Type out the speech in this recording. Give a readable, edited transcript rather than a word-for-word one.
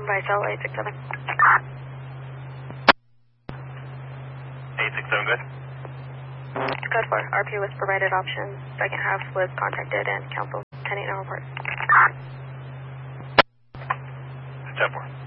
by cell 867. 867, good. Code 4, RP was provided options. Second half was contacted and council 10-8 now report. 10-4.